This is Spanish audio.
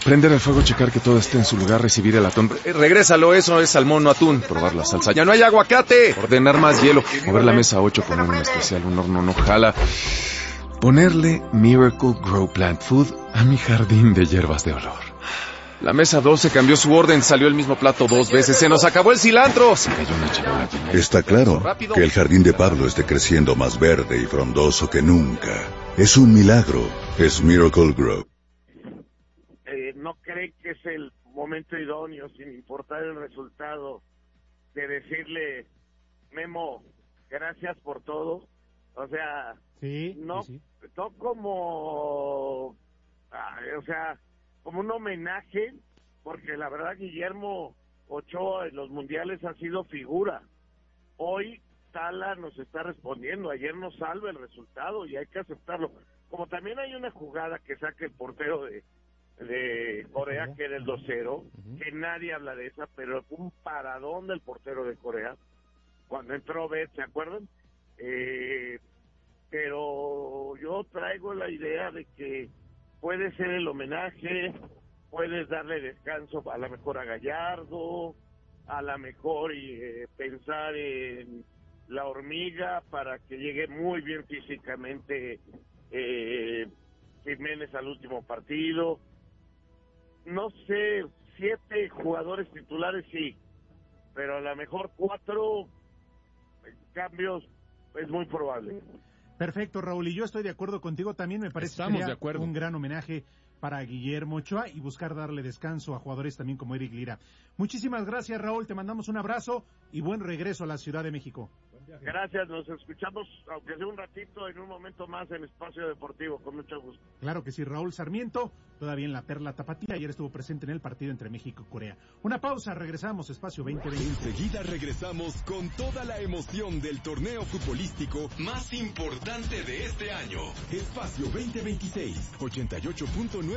Prender el fuego, checar que todo esté en su lugar, recibir el atún. Regrésalo, eso es salmón, no atún. Probar la salsa. ¡Ya no hay aguacate! Ordenar más hielo. Mover la mesa 8, poner un especial, un horno no jala. Ponerle Miracle Grow Plant Food a mi jardín de hierbas de olor. La mesa 12 cambió su orden, salió el mismo plato 2 veces. ¡Se nos acabó el cilantro! Se cayó una charola llena. Está claro que el jardín de Pablo esté creciendo más verde y frondoso que nunca. Es un milagro. Es Miracle Grow. ¿No cree que es el momento idóneo, sin importar el resultado, de decirle, Memo, gracias por todo? O sea, no como, o sea, como un homenaje, porque la verdad Guillermo Ochoa en los mundiales ha sido figura. Hoy Tala nos está respondiendo, ayer nos salva el resultado y hay que aceptarlo. Como también hay una jugada que saca el portero de Corea, que era el 2-0, que nadie habla de esa, pero fue un paradón del portero de Corea, cuando entró Bet, ¿se acuerdan? Pero yo traigo la idea de que puede ser el homenaje, puedes darle descanso a lo mejor a Gallardo, a lo mejor pensar en la hormiga para que llegue muy bien físicamente Jiménez al último partido. No sé, 7 jugadores titulares sí, pero a lo mejor 4 cambios es muy probable. Perfecto, Raúl, y yo estoy de acuerdo contigo, también me parece que sería un gran homenaje para Guillermo Ochoa y buscar darle descanso a jugadores también como Eric Lira. Muchísimas gracias, Raúl, te mandamos un abrazo y buen regreso a la Ciudad de México. Gracias, nos escuchamos, aunque sea un ratito, en un momento más en Espacio Deportivo, con mucho gusto. Claro que sí, Raúl Sarmiento, todavía en la Perla Tapatía, ayer estuvo presente en el partido entre México y Corea. Una pausa, regresamos, Espacio 2020. Enseguida regresamos con toda la emoción del torneo futbolístico más importante de este año. Espacio 2026, 88.9.